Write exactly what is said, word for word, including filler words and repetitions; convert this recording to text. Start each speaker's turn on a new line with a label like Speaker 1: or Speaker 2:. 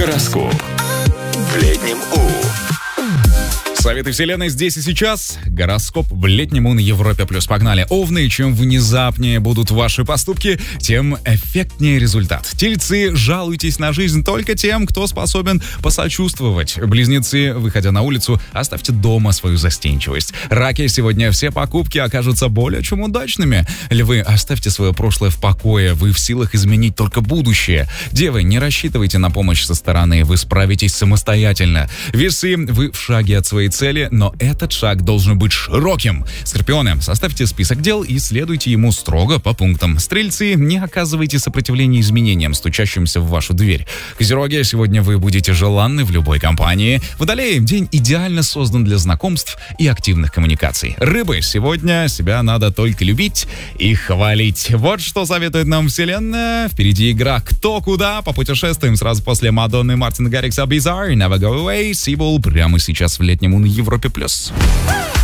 Speaker 1: Гороскоп в летнем У.
Speaker 2: Советы вселенной здесь и сейчас. Гороскоп в летнем У на Европе плюс. Погнали. Овны, чем внезапнее будут ваши поступки, тем эффектнее результат. Тельцы, жалуйтесь на жизнь только тем, кто способен посочувствовать. Близнецы, выходя на улицу, оставьте дома свою застенчивость. Раки, сегодня все покупки окажутся более чем удачными. Львы, оставьте свое прошлое в покое, вы в силах изменить только будущее. Девы, не рассчитывайте на помощь со стороны, вы справитесь самостоятельно. Весы, вы в шаге от своей цели, но этот шаг должен быть широким. Скорпионы, составьте список дел и следуйте ему строго по пунктам. Стрельцы, не оказывайте сопротивления изменениям, стучащимся в вашу дверь. Козероги, сегодня вы будете желанны в любой компании. Водолеи, день идеально создан для знакомств и активных коммуникаций. Рыбы, сегодня себя надо только любить и хвалить. Вот что советует нам вселенная. Впереди игра «Кто куда?» Попутешествуем сразу после Мадонны, Мартина Гаррикса, Bizarre, Never Go Away, Сибул, прямо сейчас в летнем У на Европе плюс.